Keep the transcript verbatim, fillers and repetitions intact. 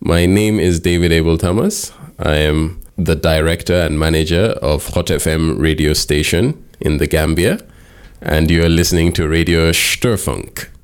My name is David Abel Thomas. I am the director and manager of Hot F M radio station in the Gambia, and you are listening to Radio Störfunk.